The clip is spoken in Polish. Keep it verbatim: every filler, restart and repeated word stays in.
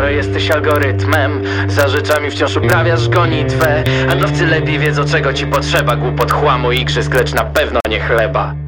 skoro jesteś algorytmem. Za rzeczami wciąż uprawiasz gonitwę. Handlowcy lepiej wiedzą, czego ci potrzeba. Głupot, chłamu i igrzysk, lecz na pewno nie chleba.